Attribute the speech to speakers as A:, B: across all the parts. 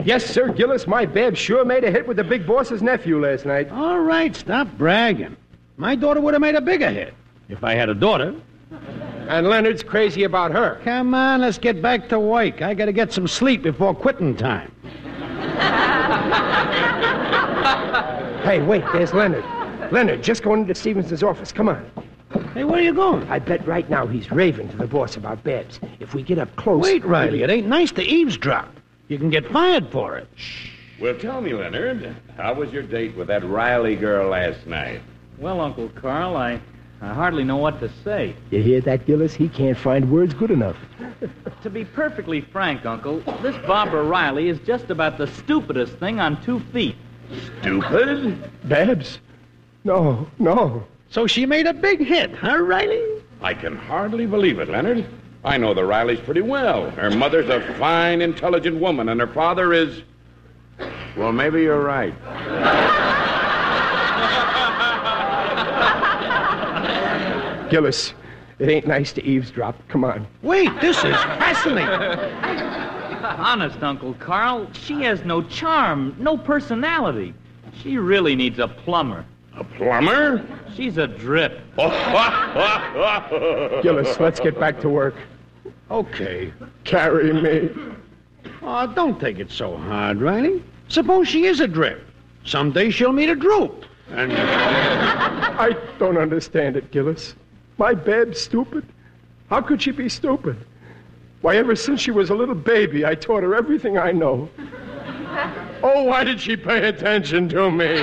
A: Yes, sir, Gillis. My Babs sure made a hit with the big boss's nephew last night.
B: All right, stop bragging. My daughter would have made a bigger hit if I had a daughter.
A: And Leonard's crazy about her.
B: Come on, let's get back to work. I got to get some sleep before quitting time.
A: Hey, wait, there's Leonard. Leonard, just going into Stevenson's office. Come on.
B: Hey, where are you going?
A: I bet right now he's raving to the boss about Babs. If we get up close...
B: Wait, Riley, it ain't nice to eavesdrop. You can get fired for it.
C: Well, tell me, Leonard, how was your date with that Riley girl last night?
D: Well, Uncle Carl, I hardly know what to say.
A: You hear that, Gillis? He can't find words good enough.
D: To be perfectly frank, Uncle, this Barbara Riley is just about the stupidest thing on 2 feet.
C: Stupid?
A: Babs? No.
B: So she made a big hit, huh, Riley?
C: I can hardly believe it, Leonard. I know the Rileys pretty well. Her mother's a fine, intelligent woman, and her father is... Well, maybe you're right.
A: Gillis, it ain't nice to eavesdrop. Come on.
B: Wait, this is fascinating.
D: Honest, Uncle Carl, she has no charm, no personality. She really needs a plumber.
C: A plumber?
D: She's a drip.
A: Gillis, let's get back to work.
B: Okay.
A: Carry me.
B: Oh, don't take it so hard, Riley. Suppose she is a drip. Someday she'll meet a droop. And...
A: I don't understand it, Gillis. My Bab's stupid? How could she be stupid? Why, ever since she was a little baby, I taught her everything I know. Oh, why did she pay attention to me?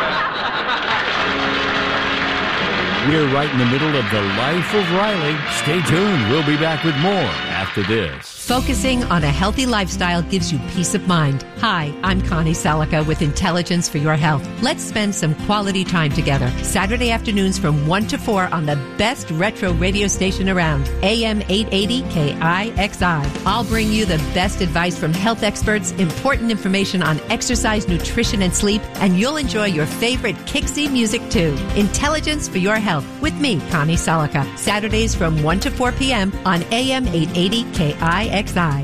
E: We're right in the middle of the life of Riley. Stay tuned. We'll be back with more after this.
F: Focusing on a healthy lifestyle gives you peace of mind. Hi, I'm Connie Selica with Intelligence for Your Health. Let's spend some quality time together. Saturday afternoons from 1 to 4 on the best retro radio station around, AM 880 KIXI. I'll bring you the best advice from health experts, important information on exercise, nutrition, and sleep, and you'll enjoy your favorite Kixie music too. Intelligence for Your Health with me, Connie Selica. Saturdays from 1 to 4 p.m. on AM 880 KIXI.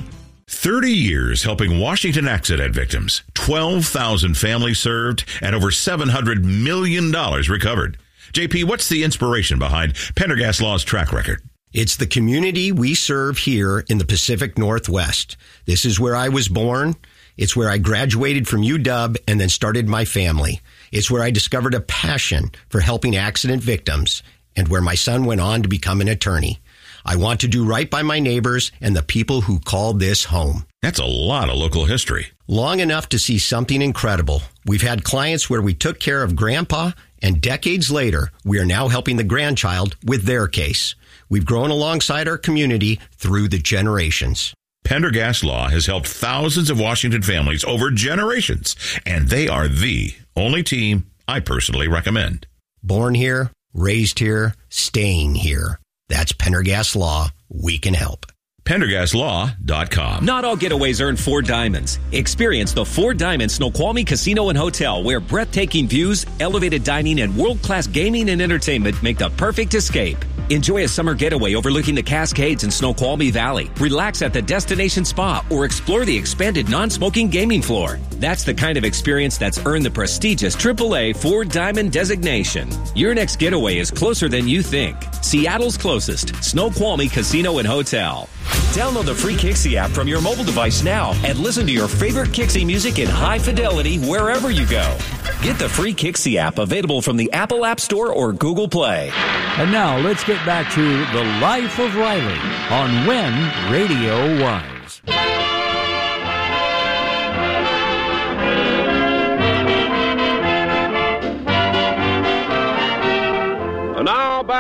G: 30 years helping Washington accident victims, 12,000 families served, and over $700 million recovered. JP, what's the inspiration behind Pendergast Law's track record?
H: It's the community we serve here in the Pacific Northwest. This is where I was born. It's where I graduated from UW and then started my family. It's where I discovered a passion for helping accident victims and where my son went on to become an attorney. I want to do right by my neighbors and the people who call this home.
G: That's a lot of local history.
H: Long enough to see something incredible. We've had clients where we took care of Grandpa, and decades later, we are now helping the grandchild with their case. We've grown alongside our community through the generations.
G: Pendergast Law has helped thousands of Washington families over generations, and they are the only team I personally recommend.
H: Born here, raised here, staying here. That's Pendergast Law. We can help.
G: PendergastLaw.com.
I: Not all getaways earn 4 diamonds. Experience the 4 Diamond Snoqualmie Casino and Hotel, where breathtaking views, elevated dining, and world-class gaming and entertainment make the perfect escape. Enjoy a summer getaway overlooking the Cascades in Snoqualmie Valley. Relax at the Destination Spa or explore the expanded non-smoking gaming floor. That's the kind of experience that's earned the prestigious AAA 4 Diamond designation. Your next getaway is closer than you think. Seattle's closest, Snoqualmie Casino and Hotel. Download the free Kixie app from your mobile device now and listen to your favorite Kixie music in high fidelity wherever you go. Get the free Kixie app available from the Apple App Store or Google Play.
E: And now let's get back to the life of Riley on When Radio Was.